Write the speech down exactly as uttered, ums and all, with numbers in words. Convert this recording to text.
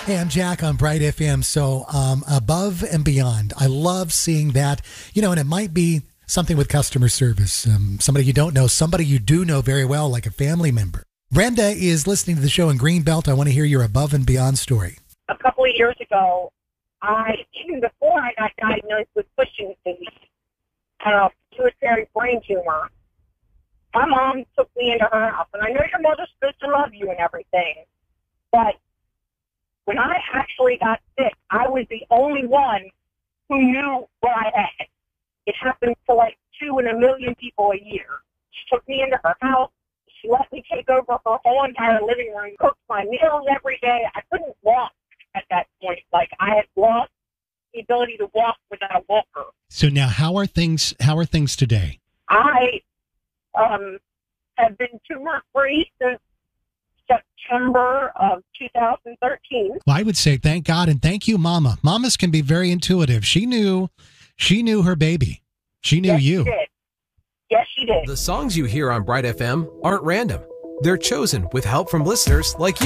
Hey, I'm Jack on Bright F M. So, um, above and beyond, I love seeing that, you know, and it might be something with customer service. Um, somebody you don't know, somebody you do know very well, like a family member. Brenda is listening to the show in Greenbelt. I want to hear your above and beyond story. A couple of years ago, I, even before I got diagnosed with Cushing's disease, uh, pituitary brain tumor, my mom took me into her house. And I know your mother's supposed to love you and everything, but when I actually got sick, I was the only one who knew what I had. It happened to like two in a million people a year. She took me into her house. She let me take over her whole entire living room, cooked my meals every day. I couldn't walk at that point. Like, I had lost the ability to walk without a walker. So now how are things, how are things today? I um, have been tumor-free since September of two thousand thirteen. Well, I would say thank God and thank you, Mama. Mamas can be very intuitive. She knew, she knew her baby. She knew yes, you. She did. Yes, she did. The songs you hear on Bright F M aren't random. They're chosen with help from listeners like you.